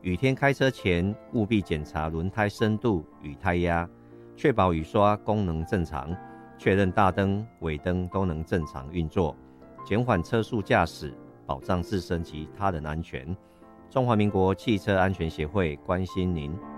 雨天开车前务必检查轮胎深度与胎压，确保雨刷功能正常，确认大灯、尾灯都能正常运作，减缓车速驾驶，保障自身及他人安全。中华民国汽车安全协会关心您。